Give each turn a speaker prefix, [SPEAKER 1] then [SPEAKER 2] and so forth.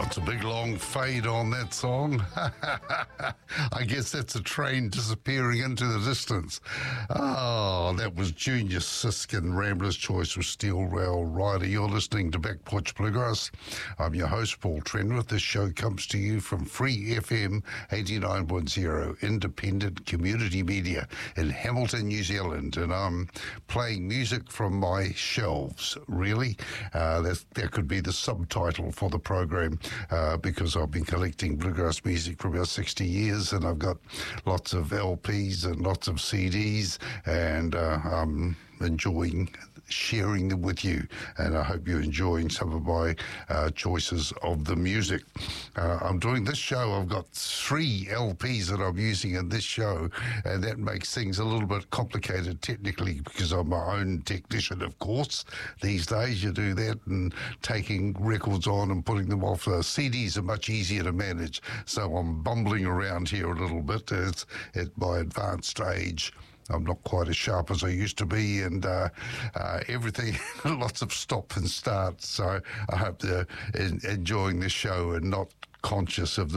[SPEAKER 1] It's a big long fade on that song. I guess that's a train disappearing into the distance. Oh, that was Junior Sisk, Rambler's Choice with Steel Rail Rider. You're listening to Back Porch Bluegrass. I'm your host, Paul Trenwith. This show comes to you from Free FM 89.0, independent community media in Hamilton, New Zealand. And I'm playing music from my shelves, really. That could be the subtitle for the program. Because I've been collecting bluegrass music for about 60 years, and I've got lots of LPs and lots of CDs, and I'm enjoying sharing them with you, and I hope you're enjoying some of my choices of the music. I'm doing this show. I've got 3 LPs that I'm using in this show, and that makes things a little bit complicated technically because I'm my own technician, of course. These days you do that, and taking records on and putting them off. CDs are much easier to manage, so I'm bumbling around here a little bit. It's at my advanced age. I'm not quite as sharp as I used to be, and everything, lots of stop and start. So I hope they're enjoying this show and not conscious of the